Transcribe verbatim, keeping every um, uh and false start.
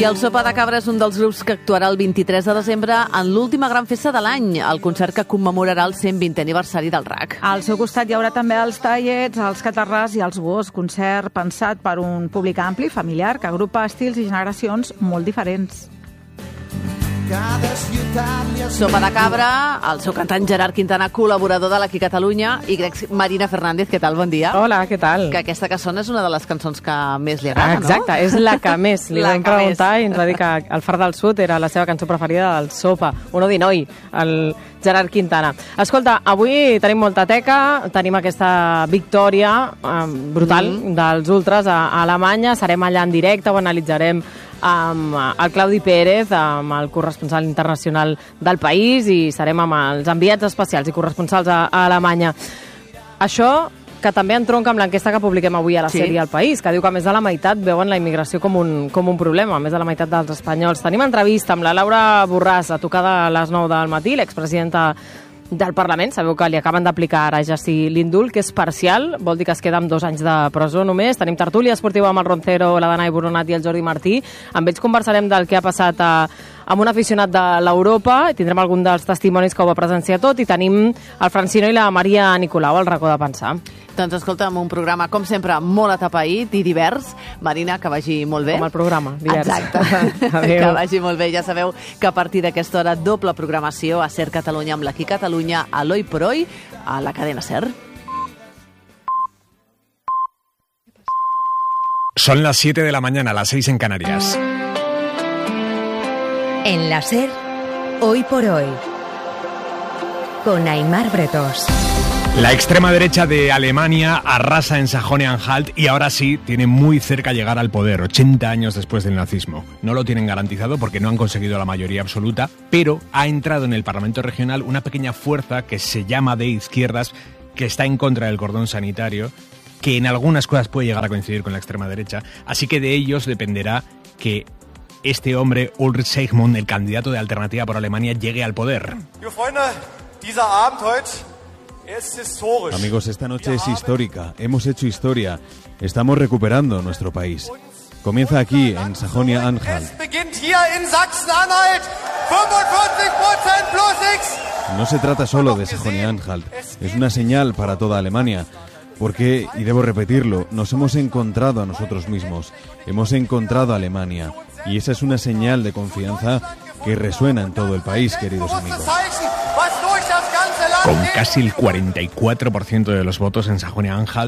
I el Sopa de Cabra és un dels grups que actuarà el vint-i-tres de desembre en l'última gran festa de l'any, el concert que commemorarà el cent vintè aniversari del R A C. Al seu costat hi haurà també els tallets, els catarrars i els gos, concert pensat per un públic ampli, familiar, que agrupa estils i generacions molt diferents. Sopa de Cabra, el seu cantant Gerard Quintana, col·laborador de l'Aquí Catalunya, i crec Marina Fernández, què tal? Bon dia. Hola, què tal? Que aquesta cançó és una de les cançons que més li agrada, no? Exacte, és la que més. Li La vam que preguntar més. i ens va dir que el Far del Sud era la seva cançó preferida del Sopa. Un odinoi, el Gerard Quintana. Escolta, avui tenim molta teca, tenim aquesta victòria eh, brutal mm. dels ultras a, a Alemanya. Serem allà en directe, ho analitzarem amb el Claudi Pérez, amb el corresponsal internacional del país, i serem amb els enviats especials i corresponsals a, a Alemanya. Això que també entronca amb l'enquesta que publiquem avui a la Sí. sèrie El País, que diu que més de la meitat veuen la immigració com un, com un problema, més de la meitat dels espanyols. Tenim entrevista amb la Laura Borràs, a tocar de les nou del matí, l'expresidenta del Parlament. Sabeu que li acaben d'aplicar ara ja sí l'indult, que és parcial, vol dir que es queda amb dos anys de presó només. Tenim tertúlia esportiva amb el Roncero, la Danai Boronat i el Jordi Martí. Amb ells conversarem del que ha passat a, amb un aficionat de l'Europa, i tindrem algun dels testimonis que ho va presenciar tot, i tenim el Francino i la Maria Nicolau al racó de pensar. Doncs escolta'm, un programa, com sempre, molt atapeït i divers. Marina, que vagi molt bé. Com el programa, divers. Exacte. Adéu. Que vagi molt bé. Ja sabeu que a partir d'aquesta hora, doble programació a Ser Catalunya amb l'Aquí Catalunya, a l'Oi por Hoy, a la cadena Ser. Son las siete de la mañana, las seis en Canarias. En la Ser, Hoy por Hoy, con Aimar Bretós. La extrema derecha de Alemania arrasa en Sajonia-Anhalt y ahora sí tiene muy cerca llegar al poder, ochenta años después del nazismo. No lo tienen garantizado porque no han conseguido la mayoría absoluta, pero ha entrado en el Parlamento regional una pequeña fuerza que se llama de izquierdas, que está en contra del cordón sanitario, que en algunas cosas puede llegar a coincidir con la extrema derecha, así que de ellos dependerá que este hombre, Ulrich Seigmund, el candidato de Alternativa por Alemania, llegue al poder. Amigos, esta noche es histórica. Hemos hecho historia. Estamos recuperando nuestro país. Comienza aquí, en Sajonia-Anhalt. No se trata solo de Sajonia-Anhalt. Es una señal para toda Alemania. Porque, y debo repetirlo, nos hemos encontrado a nosotros mismos. Hemos encontrado a Alemania. Y esa es una señal de confianza que resuena en todo el país, queridos amigos. Con casi el cuarenta y cuatro por ciento de los votos en Sajonia-Anhalt,